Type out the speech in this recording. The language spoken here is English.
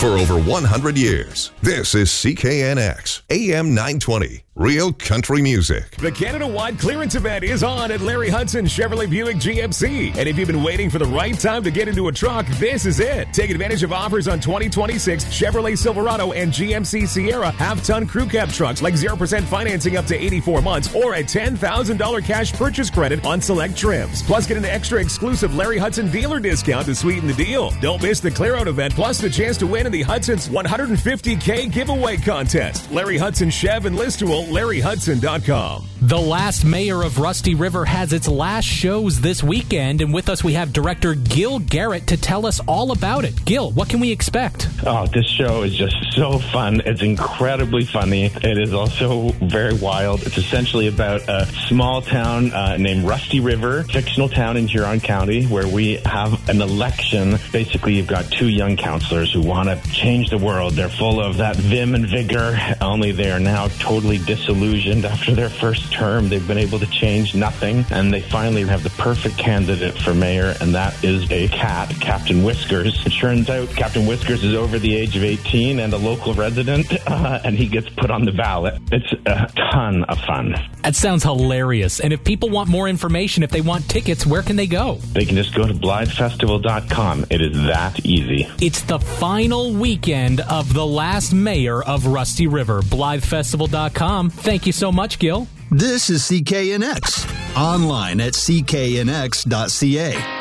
for over 100 years. This is CKNX, AM 920. Real country music. The Canada-wide clearance event is on at Larry Hudson Chevrolet Buick GMC. And if you've been waiting for the right time to get into a truck, this is it. Take advantage of offers on 2026 Chevrolet Silverado and GMC Sierra half-ton crew cab trucks like 0% financing up to 84 months or a $10,000 cash purchase credit on select trims. Plus, get an extra exclusive Larry Hudson dealer discount to sweeten the deal. Don't miss the clear-out event, plus the chance to win in the Hudson's $150K giveaway contest. Larry Hudson Chev and Listual, LarryHudson.com. The Last Mayor of Rusty River has its last shows this weekend, and with us we have director Gil Garrett to tell us all about it. Gil, what can we expect? Oh, this show is just so fun. It's incredibly funny. It is also very wild. It's essentially about a small town named Rusty River, fictional town in Huron County, where we have an election. Basically, you've got two young counselors who want to change the world. They're full of that vim and vigor, only they are now totally disillusioned after their first term. They've been able to change nothing, and they finally have the perfect candidate for mayor, and that is a cat, Captain Whiskers. It turns out Captain Whiskers is over the age of 18 and a local resident, and he gets put on the ballot. It's a ton of fun. That sounds hilarious. And if people want more information, if they want tickets, where can they go? They can just go to BlytheFestival.com. It is that easy. It's the final weekend of The Last Mayor of Rusty River. BlytheFestival.com. Thank you so much, Gil. This is CKNX. Online at cknx.ca.